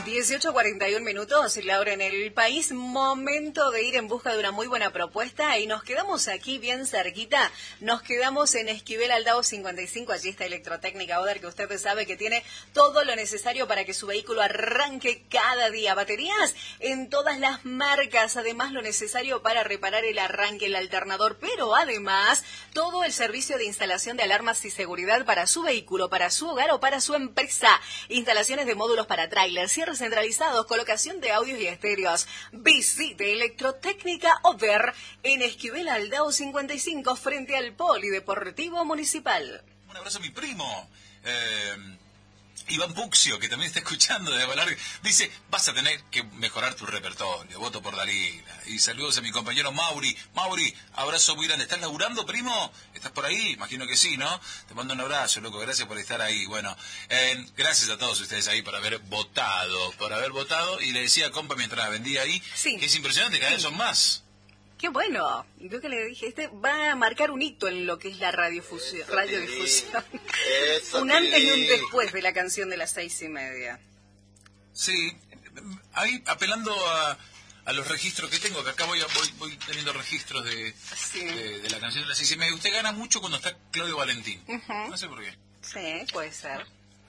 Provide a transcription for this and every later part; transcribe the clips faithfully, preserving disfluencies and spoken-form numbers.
dieciocho cuarenta y uno minutos, Laura, en el país. Momento de ir en busca de una muy buena propuesta y nos quedamos aquí bien cerquita. Nos quedamos en Esquivel Aldao cincuenta y cinco. Allí está Electrotécnica Oder, que usted sabe que tiene todo lo necesario para que su vehículo arranque cada día. Baterías en todas las marcas, además lo necesario para reparar el arranque, el alternador, pero además todo el servicio de instalación de alarmas y seguridad para su vehículo, para su hogar o para su empresa. Instalaciones de módulos para tráiler, cierres centralizados, colocación de audios y estéreos. Visite Electrotécnica Over en Esquivel Aldao cincuenta y cinco, frente al Polideportivo Municipal. Un abrazo a mi primo, eh, Iván Puxio, que también está escuchando de Valar. Dice, vas a tener que mejorar tu repertorio, voto por Dalila. Y saludos a mi compañero Mauri. Mauri, abrazo muy grande. ¿Estás laburando, primo? ¿Estás por ahí? Imagino que sí, ¿no? Te mando un abrazo, loco. Gracias por estar ahí. Bueno, eh, gracias a todos ustedes ahí por haber votado, por haber votado. Y le decía a compa mientras vendía ahí, sí, que es impresionante, cada vez son más. Qué bueno. Yo que le dije, este va a marcar un hito en lo que es la radiofusión, radiodifusión. Un antes y un después de la canción de las seis y media. Sí, ahí apelando a, a los registros que tengo, que acá voy, voy, voy teniendo registros de, sí. de, de la canción de las seis y media. Usted gana mucho cuando está Claudio Valentín. Uh-huh. No sé por qué. Sí, puede ser.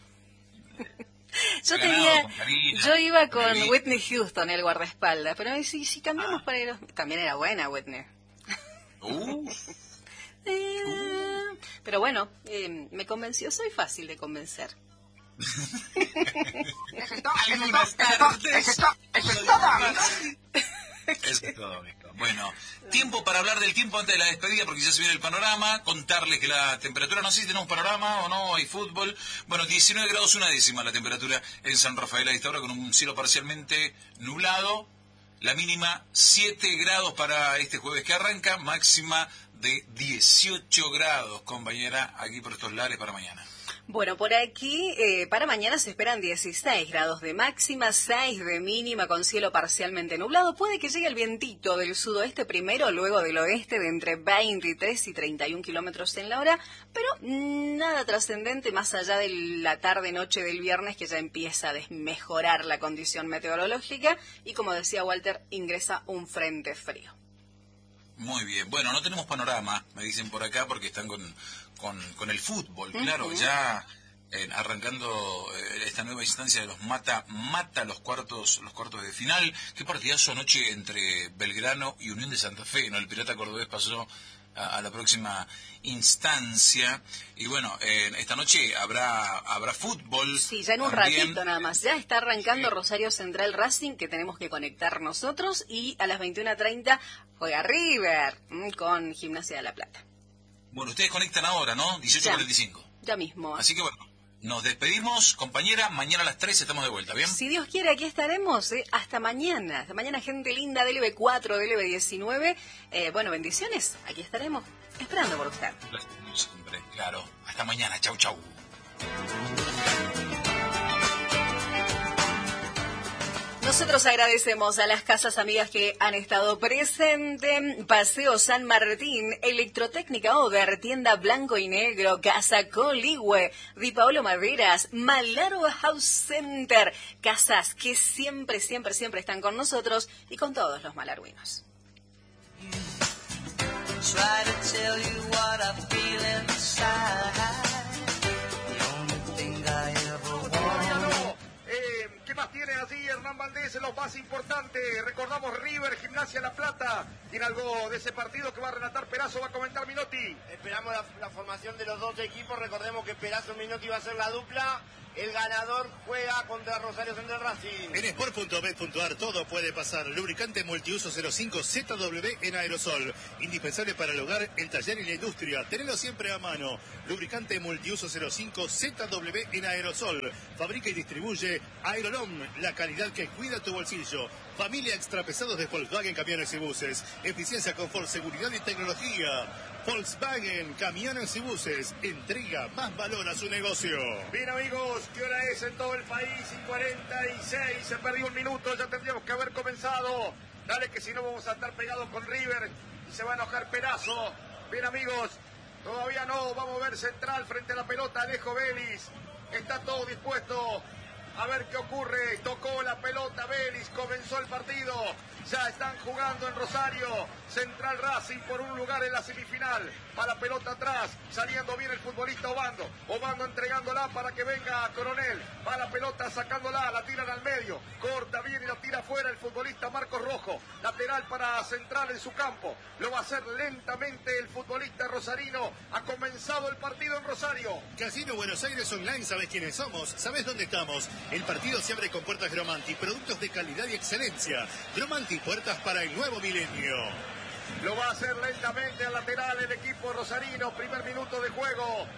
Yo tenía, yo iba con David. Whitney Houston, el guardaespaldas, pero si, si cambiamos ah. para ir, también era buena Whitney. Uh. eh, uh. Pero bueno, eh, me convenció, soy fácil de convencer. Eso es todo, eso es todo, eso es todo. Eso es todo, amigo. Bueno, tiempo para hablar del tiempo antes de la despedida, porque ya se viene el panorama. Contarles que la temperatura, no sé si tenemos panorama o no, hay fútbol. Bueno, diecinueve grados una décima la temperatura en San Rafael a esta hora, con un cielo parcialmente nublado. La mínima siete grados para este jueves que arranca, máxima de dieciocho grados, compañera, aquí por estos lares para mañana. Bueno, por aquí eh, para mañana se esperan dieciséis grados de máxima, seis de mínima, con cielo parcialmente nublado. Puede que llegue el vientito del sudoeste primero, luego del oeste de entre veintitrés y treinta y un kilómetros en la hora, pero nada trascendente más allá de la tarde-noche del viernes, que ya empieza a desmejorar la condición meteorológica y, como decía Walter, ingresa un frente frío. Muy bien. Bueno, no tenemos panorama, me dicen por acá, porque están con... Con, con el fútbol, uh-huh. Claro, ya eh, arrancando eh, esta nueva instancia de los mata, mata los cuartos, los cuartos de final. Qué partidazo anoche entre Belgrano y Unión de Santa Fe, ¿no? El Pirata Cordobés pasó a, a la próxima instancia. Y bueno, eh, esta noche habrá habrá fútbol. Sí, ya en un también. ratito nada más. Ya está arrancando sí. Rosario Central Racing, que tenemos que conectar nosotros. Y a las veintiuna treinta juega River mmm, con Gimnasia de La Plata. Bueno, ustedes conectan ahora, ¿no? dieciocho cuarenta y cinco. Ya, ya mismo. Así que bueno, nos despedimos, compañera. Mañana a las tres estamos de vuelta, ¿bien? Si Dios quiere, aquí estaremos. ¿eh? Hasta mañana. Hasta mañana, gente linda, D L B cuatro, D L B diecinueve. Eh, bueno, bendiciones. Aquí estaremos esperando por usted. Siempre, claro. Hasta mañana. Chau, chau. Nosotros agradecemos a las casas amigas que han estado presentes. Paseo San Martín, Electrotécnica Oder, Tienda Blanco y Negro, Casa Coligüe, Di Paolo Maderas, Malaro House Center. Casas que siempre, siempre, siempre están con nosotros y con todos los malarguinos. Más tiene allí Hernán Valdés, lo más importante. Recordamos River, Gimnasia La Plata. Tiene algo de ese partido que va a relatar Perazo, va a comentar Minotti. Esperamos la, la formación de los dos equipos. Recordemos que Perazo y Minotti va a ser la dupla. El ganador juega contra Rosario Central Racing. En sport punto bet punto a r todo puede pasar. Lubricante multiuso cero cinco Z W en aerosol. Indispensable para el hogar, el taller y la industria. Tenelo siempre a mano. Lubricante multiuso cero cinco Z W en aerosol. Fabrica y distribuye Aerolom, la calidad que cuida tu bolsillo. Familia extrapesados de Volkswagen Camiones y Buses. Eficiencia, confort, seguridad y tecnología. Volkswagen Camiones y Buses. Entrega más valor a su negocio. Bien, amigos, ¿qué hora es en todo el país? Y cuarenta y seis, se perdió un minuto, ya tendríamos que haber comenzado. Dale, que si no vamos a estar pegados con River y se va a enojar Perazo. Bien, amigos, todavía no, vamos a ver Central frente a la pelota, Alejo Vélez. Está todo dispuesto A ver qué ocurre. Tocó la pelota Vélez. Comenzó el partido. Ya están jugando en Rosario. Central Racing por un lugar en la semifinal. Va la pelota atrás. Saliendo bien el futbolista Obando. Obando entregándola para que venga Coronel. Va la pelota sacándola. La tiran al medio. Corta bien y la tira afuera el futbolista Marcos Rojo. Lateral para Central en su campo. Lo va a hacer lentamente el futbolista rosarino. Ha comenzado el partido en Rosario. Casino Buenos Aires Online, ¿sabes quiénes somos? ¿Sabes dónde estamos? El partido se abre con puertas Gromanti, productos de calidad y excelencia. Gromanti, puertas para el nuevo milenio. Lo va a hacer lentamente al lateral el equipo rosarino. Primer minuto de juego.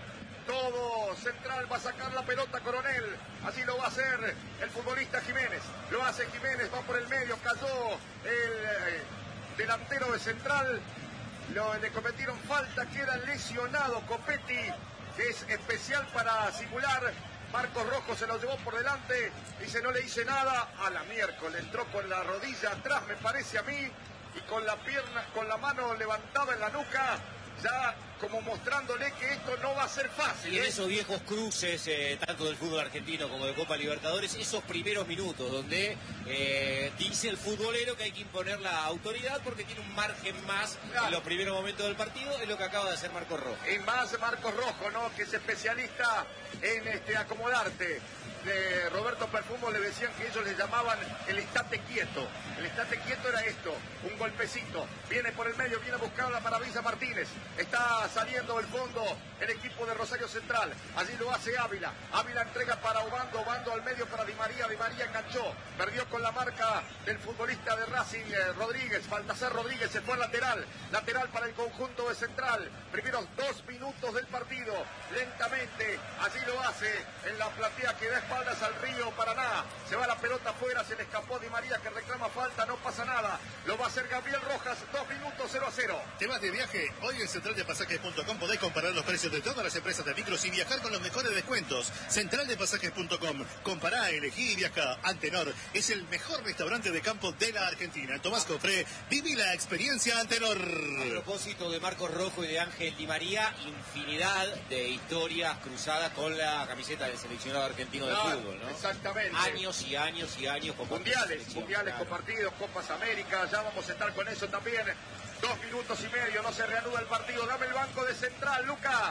Todo Central va a sacar la pelota Coronel. Así lo va a hacer el futbolista Jiménez. Lo hace Jiménez, va por el medio. Cayó el eh, delantero de Central. Lo, le cometieron falta, queda lesionado Copetti, que es especial para simular. Marcos Rojo se lo llevó por delante. Dice, no le hice nada. A la miércoles entró con la rodilla atrás, me parece a mí. Y con la pierna, con la mano levantada en la nuca. Ya como mostrándole que esto no va a ser fácil. Y en ¿eh? esos viejos cruces, eh, tanto del fútbol argentino como de Copa Libertadores, esos primeros minutos donde eh, dice el futbolero que hay que imponer la autoridad porque tiene un margen más claro. En los primeros momentos del partido, es lo que acaba de hacer Marcos Rojo. Y más Marcos Rojo, ¿no? Que es especialista en este acomodarte. De Roberto Perfumo le decían que ellos le llamaban el estate quieto. El estate quieto era esto, un golpecito. Viene por el medio, viene a buscar la maravilla Martínez. Está saliendo del fondo el equipo de Rosario Central. Allí lo hace Ávila. Ávila entrega para Obando, Obando al medio para Di María. Di María enganchó, perdió con la marca del futbolista de Racing, eh, Rodríguez. Baltasar Rodríguez se fue al lateral. Lateral para el conjunto de Central. Primeros dos minutos del partido. Lentamente, allí lo hace en la platea que da espaldas al Río Paraná. Se va la pelota afuera, se le escapó Di María que reclama falta, no pasa nada. Lo va a hacer Gabriel Rojas, dos minutos cero a cero. ¿Te vas de viaje? Hoy en central de pasajes punto com podés comparar los precios de todas las empresas de micros y viajar con los mejores descuentos. central de pasajes punto com. Compará, elegí y viaja. Antenor es el mejor restaurante de campo de la Argentina. Tomás Cofré, viví la experiencia Antenor. A propósito de Marcos Rojo y de Ángel Di María, infinidad de historias cruzadas con la camiseta del seleccionado argentino de Claro, fútbol, ¿no? Exactamente. Años y años y años con mundiales, mundiales claro. compartidos, Copas América, ya vamos a estar con eso también. Dos minutos y medio, no se reanuda el partido. Dame el banco de Central, Luca.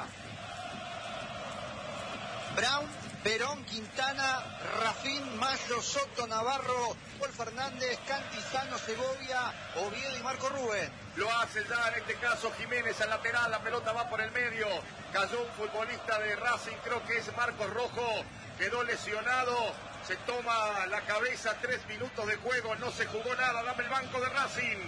Brown, Perón, Quintana, Rafín, Mayo, Soto, Navarro, Paul Fernández, Cantizano, Segovia, Oviedo y Marco Rubén. Lo hace ya en este caso Jiménez al lateral, la pelota va por el medio. Cayó un futbolista de Racing, creo que es Marcos Rojo, quedó lesionado. Se toma la cabeza, tres minutos de juego, no se jugó nada. Dame el banco de Racing.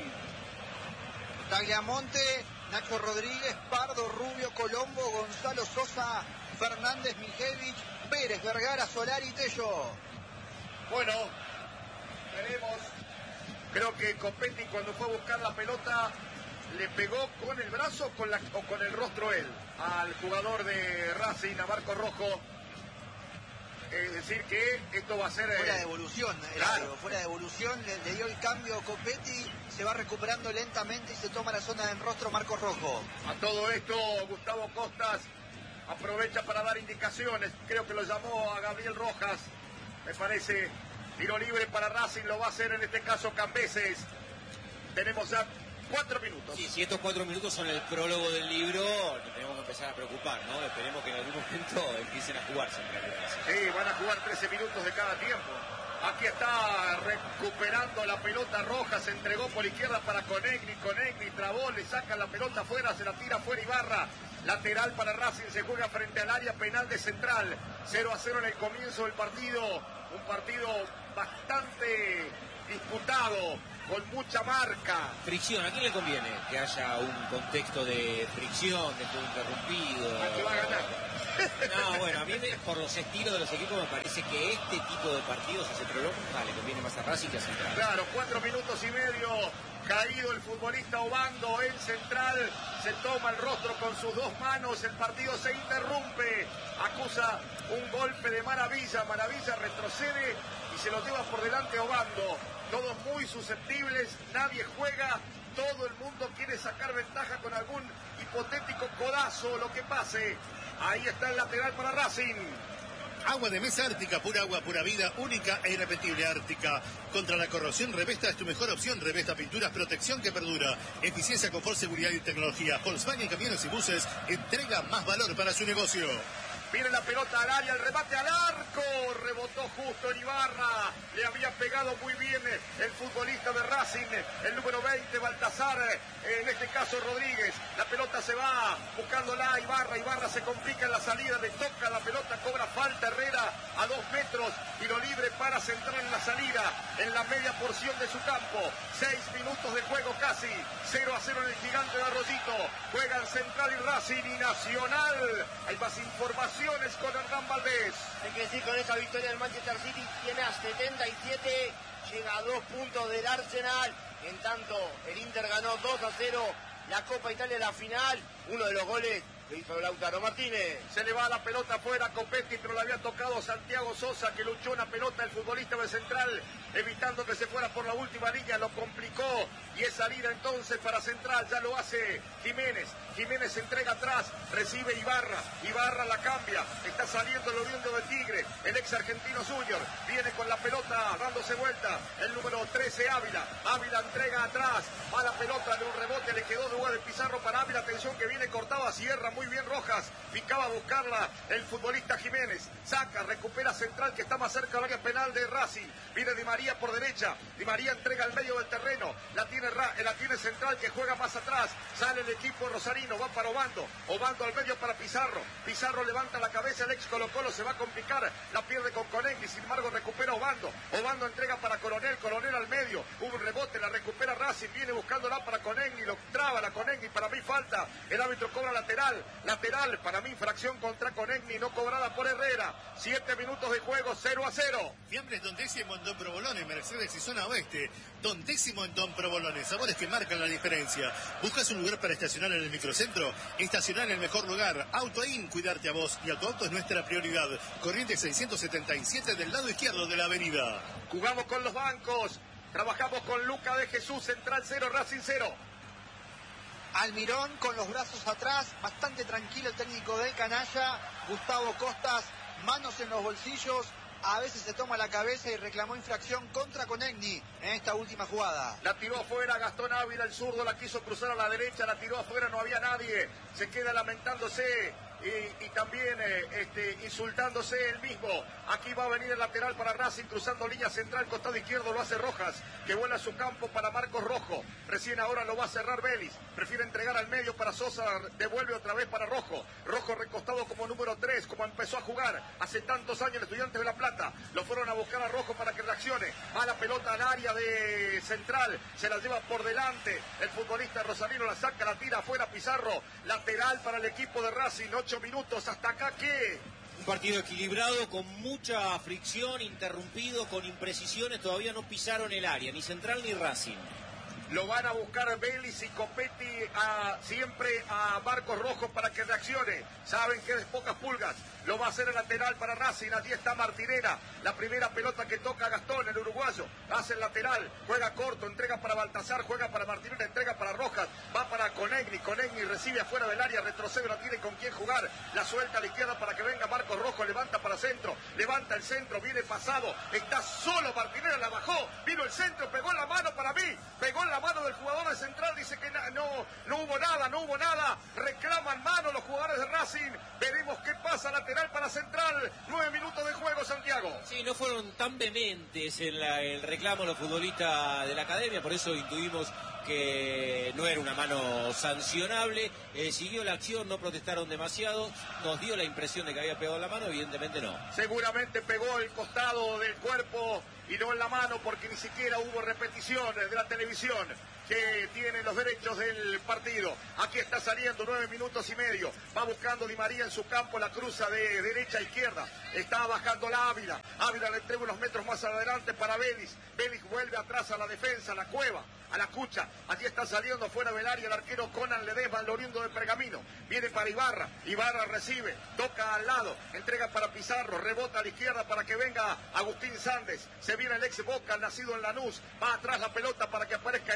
Tagliamonte, Nacho Rodríguez, Pardo, Rubio, Colombo, Gonzalo Sosa, Fernández, Mijevich, Pérez, Vergara, Solari y Tello. Bueno, veremos. Creo que Copetti cuando fue a buscar la pelota le pegó con el brazo o con, la, o con el rostro él al jugador de Racing, a Marco Rojo. Es decir que esto va a ser... Fuera eh, de evolución, claro. Fuera de evolución, le, le dio el cambio Copetti, se va recuperando lentamente y se toma la zona del rostro Marcos Rojo. A todo esto, Gustavo Costas aprovecha para dar indicaciones. Creo que lo llamó a Gabriel Rojas, me parece. Tiro libre para Racing, lo va a hacer en este caso Cambeses. Tenemos ya cuatro minutos. Sí, si estos cuatro minutos son el prólogo del libro, nos tenemos que empezar a preocupar, ¿no? Esperemos que en algún momento empiecen a jugarse. Sí, van a jugar trece minutos de cada tiempo. Aquí está recuperando la pelota Roja, se entregó por izquierda para Conegni, Conegni trabó, le saca la pelota afuera, se la tira fuera Ibarra. Lateral para Racing, se juega frente al área penal de Central. cero a cero en el comienzo del partido. Un partido bastante disputado, con mucha marca. Fricción, ¿a quién le conviene que haya un contexto de fricción, de juego interrumpido? ¿A qué va a ganar? No, bueno, a mí me, por los estilos de los equipos me parece que este tipo de partidos, si se prolonga, le conviene más a Racing que a Central. Claro, cuatro minutos y medio, caído el futbolista Obando en Central, se toma el rostro con sus dos manos, el partido se interrumpe, acusa un golpe de Maravilla, Maravilla retrocede y se lo lleva por delante Obando, todos muy susceptibles, nadie juega, todo el mundo quiere sacar ventaja con algún hipotético codazo, lo que pase. Ahí está el lateral para Racing. Agua de mesa Ártica, pura agua, pura vida, única e irrepetible Ártica. Contra la corrosión, Revesta es tu mejor opción. Revesta Pinturas, protección que perdura. Eficiencia, confort, seguridad y tecnología. Volkswagen Camiones y Buses entrega más valor para su negocio. Viene la pelota al área, el remate al arco, rebotó justo en Ibarra, le había pegado muy bien el futbolista de Racing, el número veinte, Baltasar, en este caso Rodríguez, la pelota se va buscándola a Ibarra, Ibarra se complica en la salida, le toca la pelota, cobra falta Herrera a dos metros, tiro libre para Central en la salida, en la media porción de su campo, seis minutos de juego casi, cero a cero en el Gigante de Arroyito, juegan Central y Racing y Nacional, hay más información con Hernán Valdés. Hay que decir, con esa victoria del Manchester City tiene a setenta y siete, llega a dos puntos del Arsenal. En tanto, el Inter ganó dos a cero la Copa Italia, la final. Uno de los goles lo hizo Lautaro Martínez. Se le va la pelota afuera a Copetti, pero le había tocado Santiago Sosa, que luchó una pelota el futbolista de Central, evitando que se fuera por la última línea, lo complicó, y es salida entonces para Central, ya lo hace Jiménez. Jiménez se entrega atrás, recibe Ibarra, Ibarra la cambia, está saliendo el oriundo del Tigre, el ex argentino Junior, viene con la pelota dándose vuelta, el número trece Ávila, Ávila entrega atrás, va la pelota de un rebote, le quedó duda de Pizarro para Ávila, atención que viene cortada, cierra muy bien Rojas, picaba a buscarla el futbolista Jiménez, saca, recupera Central que está más cerca del área penal de Racing, viene Di María por derecha, Di María entrega al medio del terreno, la tiene, la tiene Central que juega más atrás, sale el equipo rosarino, va para Obando, Obando al medio para Pizarro, Pizarro levanta la cabeza, el ex Colo Colo se va a complicar, la pierde con Conegni, sin embargo recupera Obando, Obando entrega para Coronel, Coronel al medio, hubo un rebote, la recupera Racing, viene buscándola para Conegni, lo traba la Conegni, para mí falta, el árbitro cobra lateral, lateral, para mí infracción contra Conegni, no cobrada por Herrera, siete minutos de juego, cero a cero. Fiambres Don Décimo en Don Provolone, Mercedes y Zona Oeste, Don Décimo en Don Provolone, sabores que marcan la diferencia. ¿Buscas un lugar para estacionar en el microcentro? Estacionar en el mejor lugar, Autoin, cuidarte a vos, y Autoauto es nuestra prioridad. Corriente seiscientos setenta y siete del lado izquierdo de la avenida. Jugamos con los bancos, trabajamos con Luca de Jesús, Central cero, Racing cero. Almirón con los brazos atrás, bastante tranquilo el técnico del canalla, Gustavo Costas, manos en los bolsillos, a veces se toma la cabeza y reclamó infracción contra Conegni en esta última jugada. La tiró afuera Gastón Ávila, el zurdo, la quiso cruzar a la derecha, la tiró afuera, no había nadie, se queda lamentándose y, y también eh, este, insultándose él mismo. Aquí va a venir el lateral para Racing, cruzando línea central, costado izquierdo lo hace Rojas, que vuela a su campo para Marcos Rojo, recién ahora lo va a cerrar Vélez, prefiere entregar al medio para Sosa, devuelve otra vez para Rojo, Rojo recostado como número tres, como empezó a jugar hace tantos años el Estudiantes de La Plata, lo fueron a buscar a Rojo para que reaccione, va la pelota al área de Central, se la lleva por delante, el futbolista Rosalino la saca, la tira afuera Pizarro, lateral para el equipo de Racing, ocho minutos, hasta acá ¿qué? Un partido equilibrado, con mucha fricción, interrumpido, con imprecisiones, todavía no pisaron el área, ni Central ni Racing. Lo van a buscar Vélez y Copetti a, siempre a Marcos Rojo para que reaccione. Saben que es pocas pulgas. Lo va a hacer el lateral para Racing. Allí está Martinera. La primera pelota que toca Gastón, el uruguayo. Hace el lateral. Juega corto. Entrega para Baltasar. Juega para Martinera. Entrega para Rojas. Va para Conegni. Conegni recibe afuera del área. Retrocede. No tiene con quién jugar. La suelta a la izquierda para que venga Marcos Rojo. Levanta para centro. Levanta el centro. Viene pasado. Está solo Martinera. La bajó. Vino el centro. Pegó en la mano para mí. Pegó en la mano del jugador de Central, dice que no, no, no hubo nada, no hubo nada, reclaman mano los jugadores de Racing, veremos qué pasa, lateral para Central, nueve minutos de juego, Santiago. Sí, no fueron tan vehementes en la, el reclamo los futbolistas de la academia, por eso intuimos que no era una mano sancionable, eh, siguió la acción, no protestaron demasiado, nos dio la impresión de que había pegado la mano, evidentemente no. Seguramente pegó el costado del cuerpo y no en la mano, porque ni siquiera hubo repetición de la televisión que tiene los derechos del partido. Aquí está saliendo, nueve minutos y medio. Va buscando Di María en su campo, la cruza de derecha a izquierda. Está bajando la Ávila. Ávila le entrega unos metros más adelante para Vélez. Vélez vuelve atrás a la defensa, a la Cueva, a la Cucha. Allí está saliendo fuera del área el arquero Conan Ledesma, el oriundo de Pergamino. Viene para Ibarra. Ibarra recibe, toca al lado, entrega para Pizarro, rebota a la izquierda para que venga Agustín Sández. Se viene el ex Boca, nacido en Lanús. Va atrás la pelota para que aparezca en escena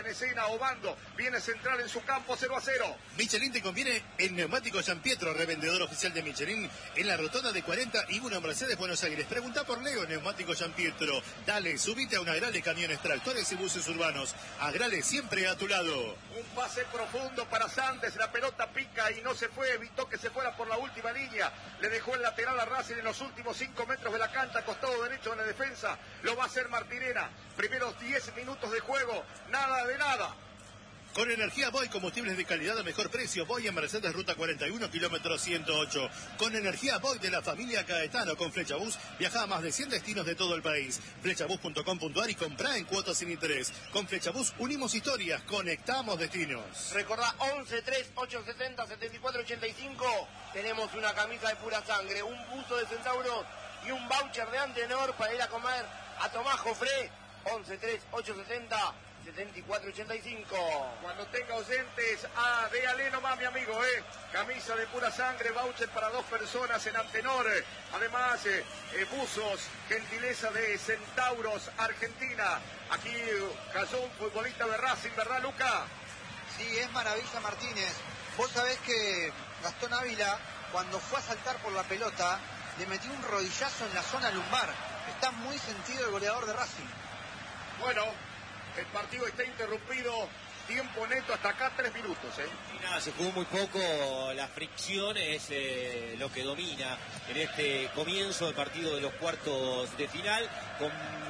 Argentina. Obando viene Central en su campo, cero a cero. Michelin te conviene en Neumáticos San Pietro, revendedor oficial de Michelin, en la rotonda de cuarenta y uno Mercedes, Buenos Aires. Pregunta por Leo, Neumáticos San Pietro. Dale, subite a un Agrale Camiones, Tractores y Buses Urbanos. Agrale siempre a tu lado. Un pase profundo para Santos, la pelota pica y no se fue, evitó que se fuera por la última línea. Le dejó el lateral a Racing en los últimos cinco metros de la cancha, costado derecho de la defensa. Lo va a hacer Martirena. Primeros diez minutos de juego, nada de nada. Con Energía Boy, combustibles de calidad a mejor precio. Boy en Mercedes, ruta cuarenta y uno, kilómetro ciento ocho. Con Energía Boy de la familia Caetano, con Flechabús, viaja a más de cien destinos de todo el país. Flechabús punto com punto a r y comprá en cuotas sin interés. Con Flechabús unimos historias, conectamos destinos. Recordá, once, tres, ocho, setenta, setenta y cuatro, ochenta y cinco. Tenemos una camisa de pura sangre, un buzo de Centauro y un voucher de Antenor para ir a comer a Tomás Jofré. once, tres, ocho, setenta, setenta y cuatro, ochenta y cinco. Cuando tenga oyentes, ah, véale nomás, mi amigo, eh. Camisa de pura sangre, voucher para dos personas en Antenor. Además, eh, eh, buzos, gentileza de Centauros, Argentina. Aquí cayó un futbolista de Racing, ¿verdad, Luca? Sí, es Maravilla Martínez. Vos sabés que Gastón Ávila, cuando fue a saltar por la pelota, le metió un rodillazo en la zona lumbar. Está muy sentido el goleador de Racing. Bueno, el partido está interrumpido, tiempo neto hasta acá, tres minutos. ¿eh? Y nada, se jugó muy poco, la fricción es eh, lo que domina en este comienzo del partido de los cuartos de final, con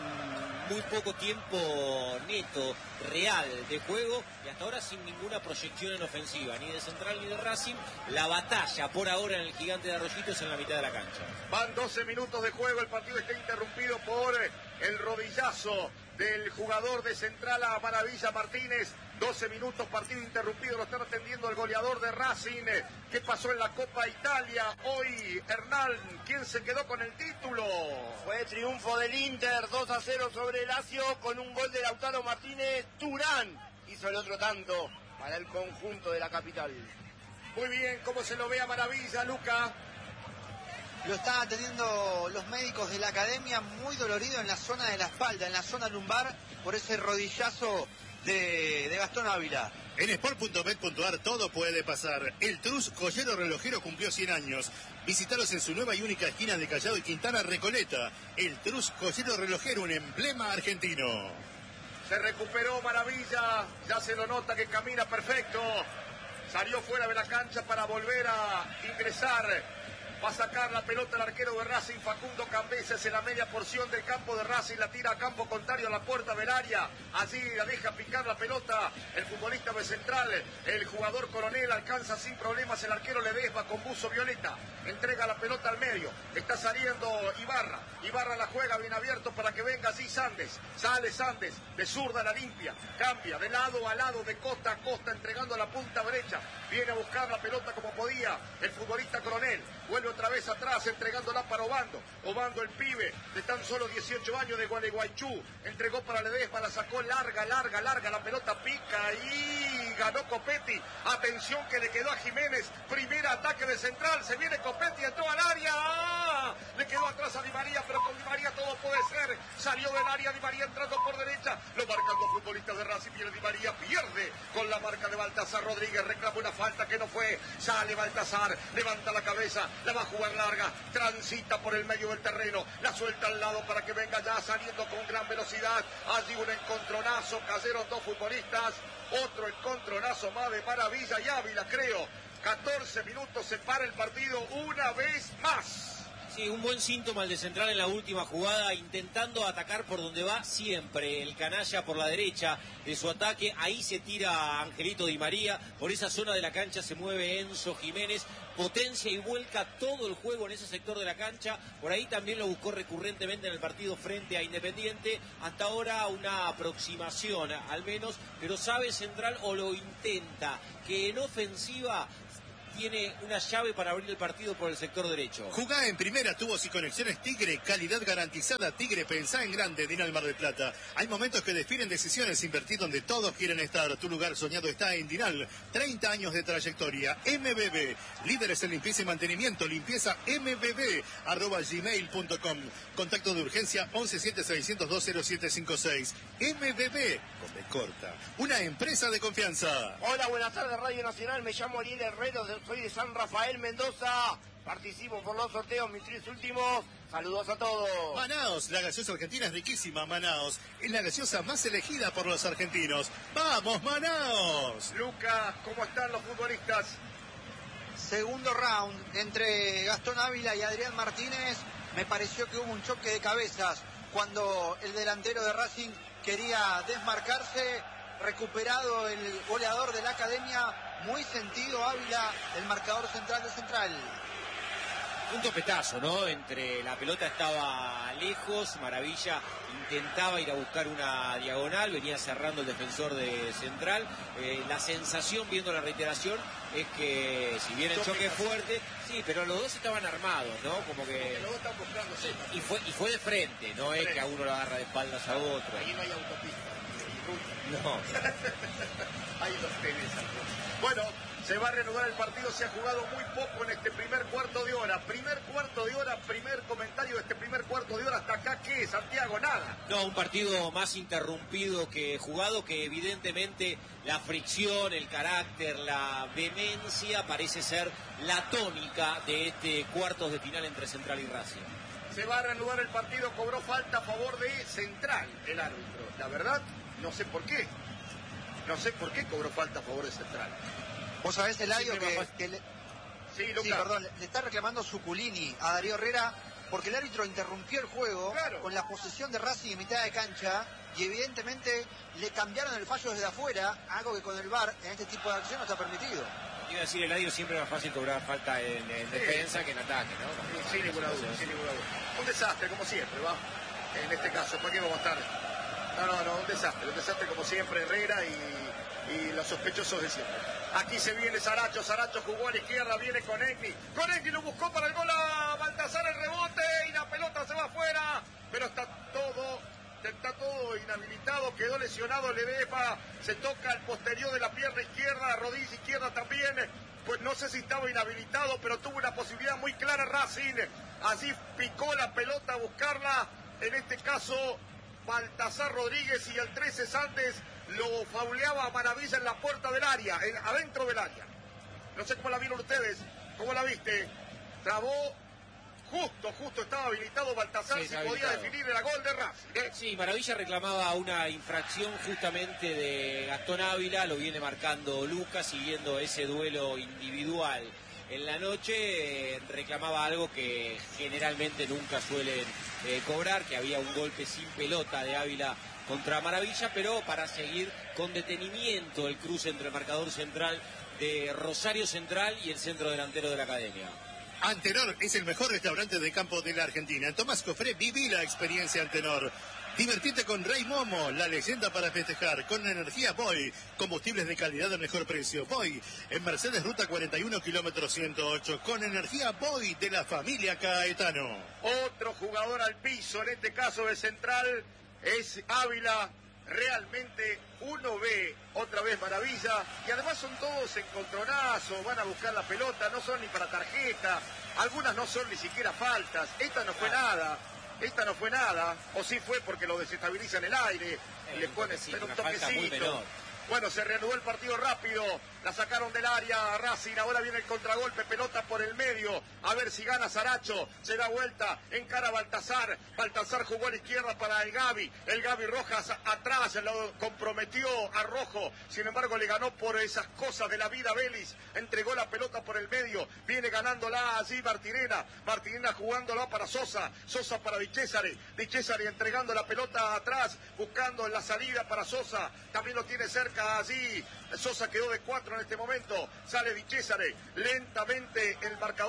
muy poco tiempo neto, real de juego, y hasta ahora sin ninguna proyección en ofensiva, ni de Central ni de Racing. La batalla por ahora en el Gigante de Arroyito es en la mitad de la cancha. Van doce minutos de juego, el partido está interrumpido por el rodillazo del jugador de Central a Maravilla Martínez. doce minutos, partido interrumpido, lo están atendiendo el goleador de Racing. ¿Qué pasó en la Copa Italia hoy, Hernán? ¿Quién se quedó con el título? Fue triunfo del Inter, dos a cero sobre el Lazio, con un gol de Lautaro Martínez. Turán hizo el otro tanto para el conjunto de la capital. Muy bien, ¿cómo se lo ve a Maravilla, Luca? Lo están atendiendo los médicos de la academia, muy dolorido en la zona de la espalda, en la zona lumbar, por ese rodillazo de, de Gastón Ávila. En sport punto bet punto a r todo puede pasar. El Trus Joyero Relojero cumplió cien años. Visítalos en su nueva y única esquina de Callao y Quintana Recoleta. El Trus Joyero Relojero, un emblema argentino. Se recuperó Maravilla, ya se lo nota que camina perfecto. Salió fuera de la cancha para volver a ingresar. Va a sacar la pelota el arquero de Racing, Facundo Cambeses, en la media porción del campo de Racing, la tira a campo contrario a la puerta del área. Allí la deja picar la pelota el futbolista de Central, el jugador Coronel, alcanza sin problemas el arquero Ledesma con buzo violeta. Entrega la pelota al medio, está saliendo Ibarra. Ibarra la juega bien abierto para que venga así Sandes. Sale Sandes, de zurda la limpia, cambia de lado a lado, de costa a costa, entregando a la punta derecha. Viene a buscar la pelota como podía el futbolista Coronel. Vuelve otra vez atrás, entregándola para Obando. Obando, el pibe de tan solo dieciocho años de Gualeguaychú. Entregó para Ledesma, la sacó larga, larga, larga. La pelota pica y ganó Copetti. Atención que le quedó a Jiménez. Primer ataque de Central. Se viene Copetti, entró al área. ¡Ah! Le quedó atrás a Di María, pero con Di María todo puede ser. Salió del área Di María entrando por derecha. Lo marcan los futbolistas de Racing. Viene Di María, pierde con la marca de Baltasar Rodríguez. Reclama una falta que no fue. Sale Baltasar, levanta la cabeza. La va a jugar larga, transita por el medio del terreno, la suelta al lado para que venga ya saliendo con gran velocidad. Allí un encontronazo, cayeron dos futbolistas, otro encontronazo más de Maravilla y Ávila, creo. catorce minutos se para el partido una vez más. Sí, un buen síntoma el de Central en la última jugada, intentando atacar por donde va siempre. El canalla por la derecha de su ataque, ahí se tira Angelito Di María, por esa zona de la cancha se mueve Enzo Jiménez, potencia y vuelca todo el juego en ese sector de la cancha. Por ahí también lo buscó recurrentemente en el partido frente a Independiente. Hasta ahora una aproximación al menos, pero sabe Central, o lo intenta, que en ofensiva tiene una llave para abrir el partido por el sector derecho. Jugá en primera, tubos y conexiones Tigre, calidad garantizada. Tigre, pensá en grande, Dinal Mar del Plata. Hay momentos que definen decisiones, invertir donde todos quieren estar. Tu lugar soñado está en Dinal. treinta años de trayectoria. M B B, líderes en limpieza y mantenimiento. Limpieza M B B, arroba gmail punto com. Contacto de urgencia once siete seiscientos dos cero siete cinco seis. M B B, con B corta. Una empresa de confianza. Hola, buenas tardes, Radio Nacional. Me llamo Ariel Herrero, soy de San Rafael, Mendoza. Participo por los sorteos, mis tres últimos. Saludos a todos. Manaos, la gaseosa argentina es riquísima. Manaos es la gaseosa más elegida por los argentinos. ¡Vamos, Manaos! Lucas, ¿cómo están los futbolistas? Segundo round entre Gastón Ávila y Adrián Martínez. Me pareció que hubo un choque de cabezas cuando el delantero de Racing quería desmarcarse. Recuperado el goleador de la academia, muy sentido Ávila, el marcador central de Central. Un topetazo, ¿no? Entre la pelota estaba lejos, Maravilla intentaba ir a buscar una diagonal, venía cerrando el defensor de Central. Eh, la sensación, viendo la reiteración, es que si bien el choque es fuerte, sí, pero los dos estaban armados, ¿no? Como que... Los dos están buscando, sí. Y fue, y fue de frente, no es que a uno lo agarra de espaldas a otro. Ahí no hay autopista. No. Ahí los tenés. Bueno, se va a reanudar el partido, se ha jugado muy poco en este primer cuarto de hora. Primer cuarto de hora, primer comentario de este primer cuarto de hora. Hasta acá, ¿qué, Santiago? Nada. No, un partido más interrumpido que jugado, que evidentemente la fricción, el carácter, la vehemencia parece ser la tónica de este cuartos de final entre Central y Racing. Se va a reanudar el partido, cobró falta a favor de Central el árbitro. La verdad, no sé por qué. No sé por qué cobró falta a favor de Central. Vos sabés, Eladio, Sí, que, que le, Sí, Lucas. sí, perdón, le está reclamando Zuculini a Darío Herrera porque el árbitro interrumpió el juego Claro. con la posesión de Racing en mitad de cancha y evidentemente le cambiaron el fallo desde afuera, algo que con el V A R en este tipo de acción no está permitido. Iba a decir, Eladio, siempre es más fácil cobrar falta en, en Sí. defensa que en ataque, ¿no? Sin ninguna duda, sin ninguna duda. Un desastre, como siempre, ¿va? En este caso, ¿para qué vamos a estar? No, no, no, un desastre, un desastre como siempre, Herrera y, y los sospechosos de siempre. Aquí se viene Saracho, Saracho jugó a la izquierda, viene con Egni. Con Egni lo buscó para el gol a Baltasar, el rebote y la pelota se va afuera. Pero está todo, está todo inhabilitado, quedó lesionado Ledesma, se toca el posterior de la pierna izquierda, rodilla izquierda también. Pues no sé si estaba inhabilitado, pero tuvo una posibilidad muy clara Racing. Así picó la pelota a buscarla, en este caso Baltasar Rodríguez, y el trece Sandes lo fauleaba a Maravilla en la puerta del área, en, adentro del área. No sé cómo la vieron ustedes, cómo la viste. Trabó, justo, justo estaba habilitado Baltasar, Sí, si está podía habilitado. definir, era gol de Racing. ¿eh? Sí, Maravilla reclamaba una infracción justamente de Gastón Ávila, lo viene marcando Lucas, siguiendo ese duelo individual en la noche. Eh, reclamaba algo que generalmente nunca suelen eh, cobrar, que había un golpe sin pelota de Ávila contra Maravilla, pero para seguir con detenimiento el cruce entre el marcador central de Rosario Central y el centro delantero de la academia. Antenor es el mejor restaurante de campo de la Argentina. En Tomás Cofré viví la experiencia Antenor. Divertite con Rey Momo, la leyenda para festejar. Con energía Boy, combustibles de calidad al mejor precio. Boy, en Mercedes Ruta cuarenta y uno, kilómetro ciento ocho. Con energía Boy de la familia Caetano. Otro jugador al piso, en este caso de Central, es Ávila. Realmente uno ve otra vez Maravilla, y además son todos encontronazos, van a buscar la pelota, no son ni para tarjeta, algunas no son ni siquiera faltas. Esta no fue nada, esta no fue nada, o sí fue porque lo desestabiliza en el aire, y le pone pero un una falta muy toquecito. menor. Bueno, se reanudó el partido rápido, la sacaron del área a Racing, ahora viene el contragolpe, pelota por el medio, a ver si gana Saracho, se da vuelta, encara a Baltasar, Baltasar jugó a la izquierda para el Gaby, el Gaby Rojas atrás, lo comprometió a Rojo, sin embargo le ganó por esas cosas de la vida Vélez, entregó la pelota por el medio, viene ganándola allí Martinena, Martinena jugándola para Sosa, Sosa para Di Cesare, Di Cesare entregando la pelota atrás, buscando la salida para Sosa, también lo tiene cerca allí, Sosa quedó de cuatro en este momento, sale Di Cesare, lentamente el marcador mendocino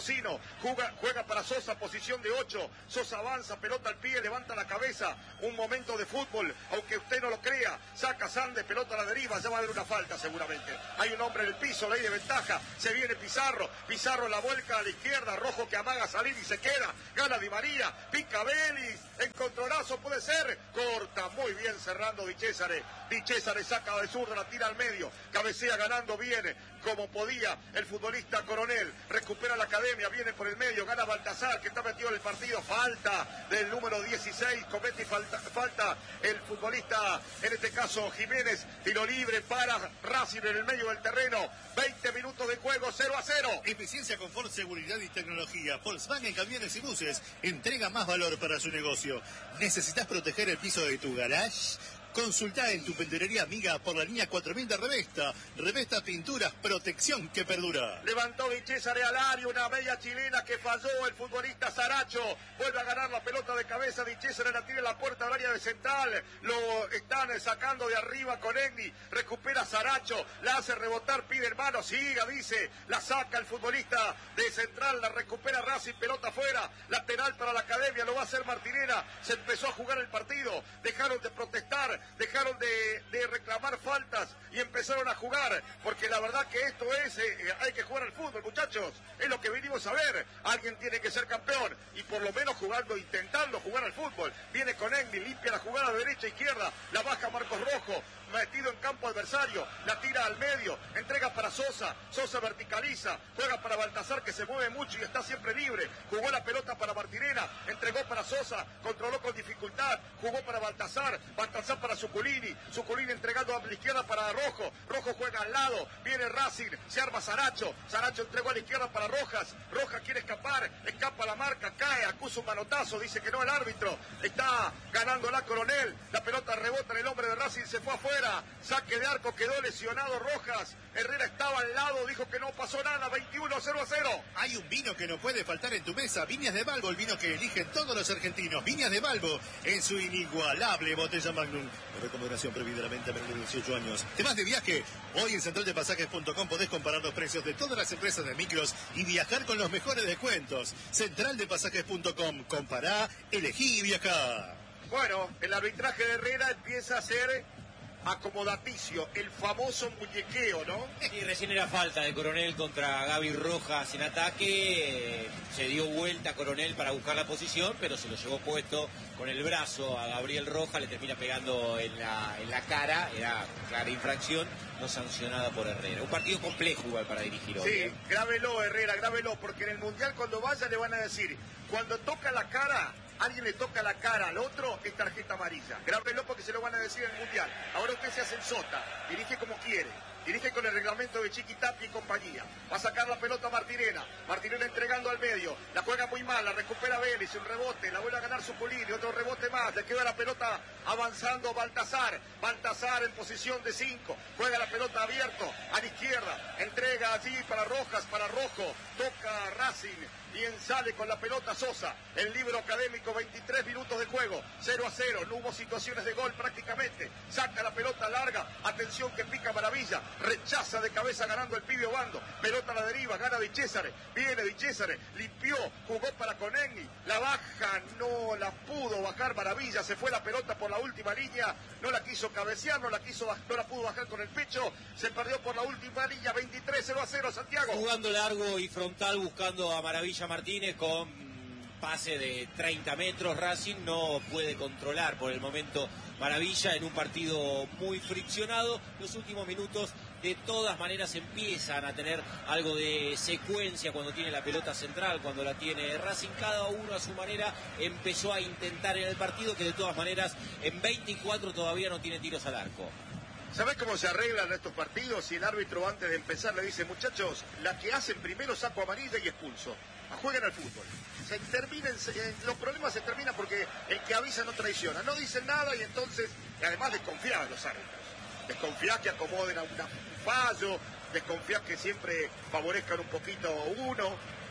Mendocino, juega, juega para Sosa, posición de ocho, Sosa avanza, pelota al pie, levanta la cabeza, un momento de fútbol, aunque usted no lo crea, saca Sande, pelota a la deriva, ya va a haber una falta seguramente, hay un hombre en el piso, ley de ventaja, se viene Pizarro, Pizarro la vuelca a la izquierda, Rojo que amaga a salir y se queda, gana Di María, pica Vélez, encontronazo puede ser, corta, muy bien cerrando Di Césare, Di Césare saca de zurda, la tira al medio, cabecea ganando bien, como podía el futbolista Coronel, recupera la academia, viene por el medio, gana Baltasar que está metido en el partido, falta del número dieciséis, comete falta, falta el futbolista, en este caso Jiménez, tiro libre para Racing en el medio del terreno, veinte minutos de juego, cero a cero. Eficiencia, confort, seguridad y tecnología. Volkswagen Camiones y Buses entrega más valor para su negocio. ¿Necesitas proteger el piso de tu garage? Consulta en tu penderería amiga por la línea cuatro mil de Revesta. Revesta Pinturas, protección que perdura. Levantó Di Césare al área, una media chilena que falló el futbolista Saracho. Vuelve a ganar la pelota de cabeza, Di Césare la tira en la puerta al área de central. Lo están sacando de arriba con Egni. Recupera Saracho, la hace rebotar, pide hermano, siga, dice. La saca el futbolista de central, la recupera Racing, pelota afuera. Lateral para la academia, lo va a hacer Martinera. Se empezó a jugar el partido, dejaron de protestar. Dejaron de, de reclamar faltas y empezaron a jugar, porque la verdad que esto es, eh, hay que jugar al fútbol, muchachos, es lo que venimos a ver, alguien tiene que ser campeón, y por lo menos jugando, intentando jugar al fútbol, viene con Egni, limpia la jugada derecha e izquierda, la baja Marcos Rojo, metido en campo adversario, la tira al medio, entrega para Sosa, Sosa verticaliza, juega para Baltasar que se mueve mucho y está siempre libre, jugó la pelota para Martinena, entregó para Sosa, controló con dificultad, jugó para Baltasar, Baltasar para Suculini, Suculini entregando a la izquierda para Rojo, Rojo juega al lado, viene Racing, se arma Saracho, Saracho entregó a la izquierda para Rojas, Rojas quiere escapar, escapa la marca, cae, acusa un manotazo, dice que no el árbitro, está ganando la Coronel, la pelota rebota en el hombre de Racing, se fue afuera, saque de arco, quedó lesionado Rojas, Herrera estaba al lado, dijo que no pasó nada, veintiuno cero a cero. Hay un vino que no puede faltar en tu mesa, Viñas de Balbo, el vino que eligen todos los argentinos, Viñas de Balbo, en su inigualable botella Magnum, recomendación prohibida la venta menor de dieciocho años. ¿Te vas de viaje? Hoy en central de pasajes punto com podés comparar los precios de todas las empresas de micros y viajar con los mejores descuentos. central de pasajes punto com, compará, elegí y viajá. Bueno, el arbitraje de Herrera empieza a ser acomodaticio, el famoso muñequeo, ¿no? Y recién era falta de Coronel contra Gaby Rojas en ataque, eh, se dio vuelta Coronel para buscar la posición, pero se lo llevó puesto con el brazo a Gabriel Rojas, le termina pegando en la, en la cara, era clara infracción, no sancionada por Herrera. Un partido complejo igual para dirigir hoy. Sí, ¿eh? grábelo Herrera, grábelo, porque en el Mundial cuando vaya le van a decir, cuando toca la cara, alguien le toca la cara al otro, es tarjeta amarilla. Grábelo porque se lo van a decir en el Mundial. Ahora usted se hace el sota, dirige como quiere. Dirige con el reglamento de Chiqui Tapia y compañía. Va a sacar la pelota a Martinena. Martinena entregando al medio. La juega muy mal, la recupera Vélez. Un rebote, la vuelve a ganar Suculini. Otro rebote más. Le queda la pelota avanzando Baltasar. Baltasar en posición de cinco. Juega la pelota abierto a la izquierda. Entrega allí para Rojas, para Rojo. Toca Racing. Bien sale con la pelota Sosa. El libro académico, veintitrés minutos de juego. cero a cero. No hubo situaciones de gol prácticamente. Saca la pelota larga. Atención que pica Maravilla. Rechaza de cabeza ganando el pibe Obando. Pelota a la deriva. Gana Di Césare. Viene Di Césare. Limpió. Jugó para Conegni. La baja. No la pudo bajar Maravilla. Se fue la pelota por la última línea. No la quiso cabecear. No la, quiso, no la pudo bajar con el pecho. Se perdió por la última línea. veintitrés cero a cero Santiago. Jugando largo y frontal buscando a Maravilla Martínez con pase de treinta metros. Racing no puede controlar por el momento Maravilla en un partido muy friccionado. Los últimos minutos de todas maneras empiezan a tener algo de secuencia cuando tiene la pelota central, cuando la tiene Racing. Cada uno a su manera empezó a intentar en el partido, que de todas maneras en veinticuatro todavía no tiene tiros al arco. ¿Sabés cómo se arreglan estos partidos? Si el árbitro antes de empezar le dice, muchachos, la que hacen primero saco amarilla y expulso. Jueguen al fútbol. Se terminen, se, los problemas se terminan porque el que avisa no traiciona. No dicen nada y entonces, y además desconfía de los árbitros. Desconfía que acomoden a un fallo, desconfía que siempre favorezcan un poquito uno.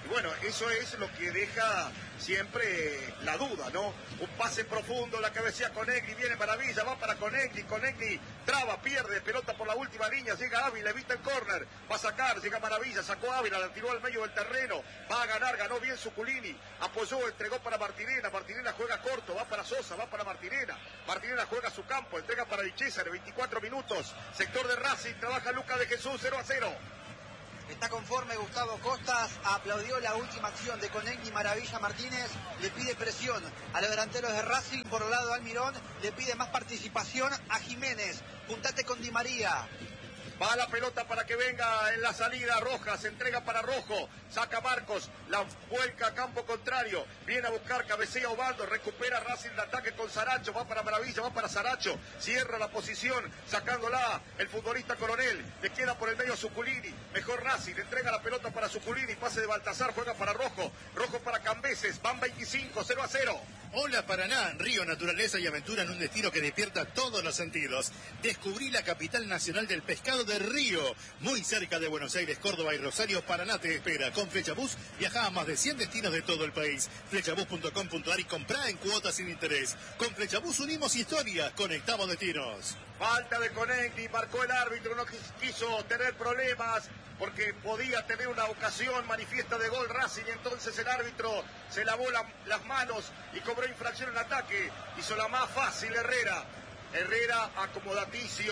Y bueno, eso es lo que deja siempre la duda, ¿no? Un pase profundo, la cabecea Conegli, viene Maravilla, va para Conegli, Conegli traba, pierde, pelota por la última línea, llega Ávila, evita el córner, va a sacar, llega Maravilla, sacó Ávila, la tiró al medio del terreno, va a ganar, ganó bien Suculini, apoyó, entregó para Martinena, Martinena juega corto, va para Sosa, va para Martinena, Martinena juega a su campo, entrega para Di Cesare, veinticuatro minutos, sector de Racing, trabaja Lucas de Jesús, cero a cero. Está conforme Gustavo Costas, aplaudió la última acción de Conegli. Maravilla Martínez le pide presión a los delanteros de Racing. Por el lado de Almirón le pide más participación a Jiménez. Juntate con Di María. Va la pelota para que venga en la salida Rojas, entrega para Rojo, saca Marcos, la vuelca a campo contrario, viene a buscar, cabecea Obaldo, recupera Racing de ataque con Saracho, va para Maravilla, va para Saracho, cierra la posición, sacándola el futbolista Coronel, le queda por el medio Suculini, mejor Racing, entrega la pelota para Suculini, pase de Baltasar, juega para Rojo, Rojo para Cambeses, van veinticinco, cero a cero. Hola Paraná, río, naturaleza y aventura en un destino que despierta todos los sentidos. Descubrí la capital nacional del pescado de Río, muy cerca de Buenos Aires, Córdoba y Rosario. Paraná te espera. Con Flechabús viaja a más de cien destinos de todo el país. Flechabús punto com punto ar y comprá en cuotas sin interés. Con Flechabús unimos historias, conectamos destinos. Falta de Conegli, marcó el árbitro, no quiso tener problemas porque podía tener una ocasión manifiesta de gol Racing, entonces el árbitro se lavó la, las manos y cobró infracción en ataque, hizo la más fácil Herrera, Herrera acomodaticio,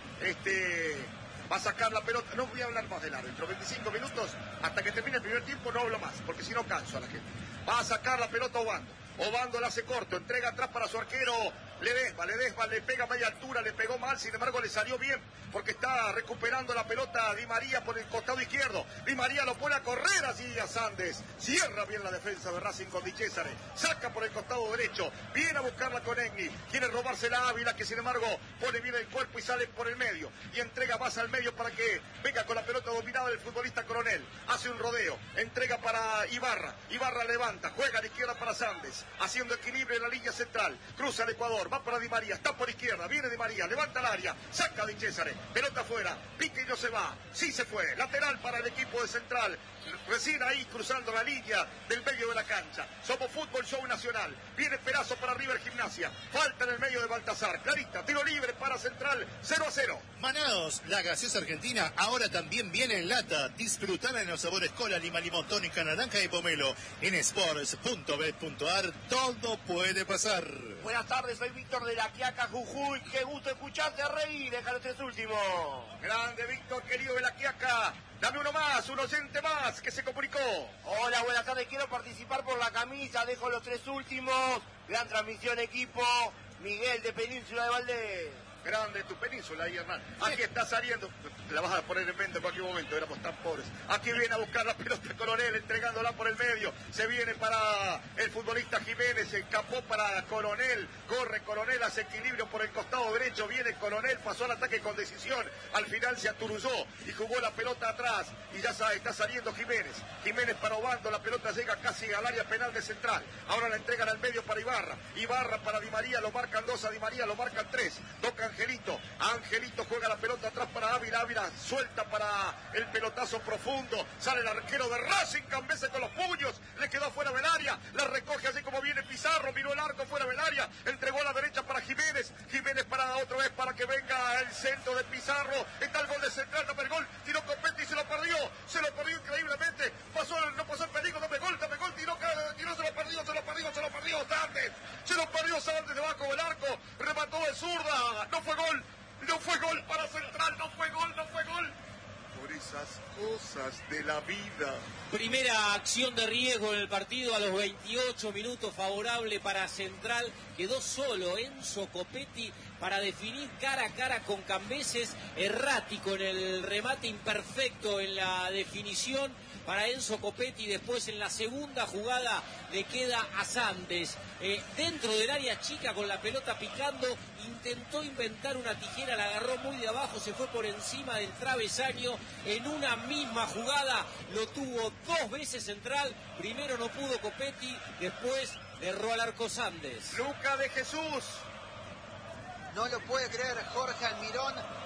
este, va a sacar la pelota, no voy a hablar más del árbitro, veinticinco minutos, hasta que termine el primer tiempo no hablo más, porque si no canso a la gente, va a sacar la pelota Obando, Obando la hace corto, entrega atrás para su arquero Ledesma, Ledesma le pega a media altura, le pegó mal, sin embargo le salió bien, porque está recuperando la pelota Di María por el costado izquierdo, Di María lo pone a correr así a Sandes, cierra bien la defensa de Racing con Di Cesare, saca por el costado derecho, viene a buscarla con Conegli, quiere robarse la Ávila, que sin embargo pone bien el cuerpo y sale por el medio, y entrega más al medio para que venga con la pelota dominada del futbolista Coronel, hace un rodeo, entrega para Ibarra, Ibarra levanta, juega a la izquierda para Sandes, haciendo equilibrio en la línea central, cruza el Ecuador, va para Di María, está por izquierda, viene Di María, levanta el área, saca a Di Cesare, pelota afuera, pique y no se va, sí se fue, lateral para el equipo de Central, recién ahí cruzando la línea del medio de la cancha. Somos Fútbol Show Nacional, viene Perazo para River Gimnasia, falta en el medio de Baltasar, clarita, tiro libre para Central, cero a cero. Manaos, la gaseosa argentina ahora también viene en lata. Disfrutala en los sabores cola, lima, limón, tónica, naranja y pomelo. En sports punto bet punto ar todo puede pasar. Buenas tardes, soy Víctor de la Quiaca, Jujuy. Qué gusto escucharte reír, deja los tres últimos. Grande Víctor, querido de la Quiaca. Dame uno más, un oyente más que se comunicó. Hola, buenas tardes, quiero participar por la camisa, dejo los tres últimos. Gran transmisión, equipo. Miguel de Península de Valdés. Grande tu península ahí, Hernán. Aquí está saliendo, la vas a poner en venta en cualquier momento, éramos tan pobres. Aquí viene a buscar la pelota Coronel, entregándola por el medio. Se viene para el futbolista Jiménez, se escapó para Coronel. Corre Coronel, hace equilibrio por el costado derecho. Viene Coronel, pasó al ataque con decisión. Al final se aturulló y jugó la pelota atrás. Y ya sabe, está saliendo Jiménez. Jiménez para Obando, la pelota llega casi al área penal de Central. Ahora la entregan al medio para Ibarra. Ibarra para Di María, lo marcan dos a Di María, lo marcan tres. Toca Angelito, Angelito juega la pelota atrás para Ávila, Ávila suelta para el pelotazo profundo, sale el arquero de Racing, Cambese con los puños, le quedó fuera del área, la recoge así como viene Pizarro, miró el arco fuera del área, entregó a la derecha para Jiménez, Jiménez para otra vez para que venga el centro de Pizarro, está el gol de Central, dame el gol, tiró Copetti y se lo perdió, se lo perdió increíblemente, pasó, no pasó el peligro, dame gol, dame gol, tiró, tiró, se lo perdió, se lo perdió, se lo perdió Sandes, se lo perdió Sandes debajo del arco, remató de zurda, no fue gol, no fue gol para Central, no fue gol, no fue gol. Por esas cosas de la vida. Primera acción de riesgo en el partido a los veintiocho minutos, favorable para Central. Quedó solo Enzo Copetti para definir cara a cara con Cambeses, errático en el remate, imperfecto en la definición para Enzo Copetti. Después en la segunda jugada le queda a Sandes eh, dentro del área chica con la pelota picando, intentó inventar una tijera, la agarró muy de abajo, se fue por encima del travesaño. En una misma jugada lo tuvo dos veces Central, primero no pudo Copetti, después erró al arco Sandes. Luca de Jesús. No lo puede creer Jorge Almirón.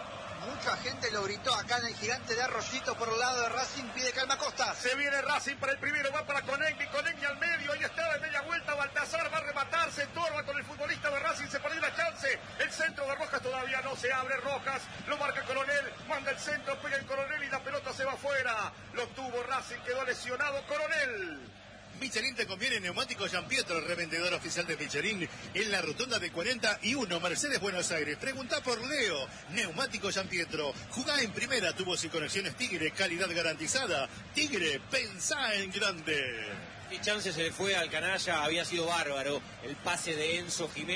Mucha gente lo gritó acá en el Gigante de Arroyito por el lado de Racing, pide calma Costas. Se viene Racing para el primero, va para Conegni, Conegni al medio, ahí está de media vuelta, Baltazar va a rematar, se torba con el futbolista de Racing, se perdió la chance, el centro de Rojas todavía no se abre, Rojas, lo marca Coronel, manda el centro, pega el Coronel y la pelota se va afuera, lo tuvo Racing, quedó lesionado Coronel. Michelin te conviene neumático Gianpietro, revendedor oficial de Michelin en la rotonda de cuarenta y uno, Mercedes, Buenos Aires. Pregunta por Leo, neumático Gianpietro. Jugá en primera, tubos y conexiones Tigre, calidad garantizada. Tigre, pensá en grande. Qué chance se le fue al canalla, había sido bárbaro el pase de Enzo Jiménez.